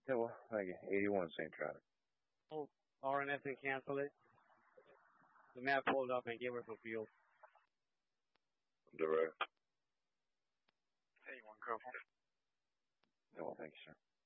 Yeah, well, thank you. 81 same traffic. Oh, RNS and cancel it. The map pulled up and give her some fuel. Direct. 81, go. Yeah, well, thank you, sir.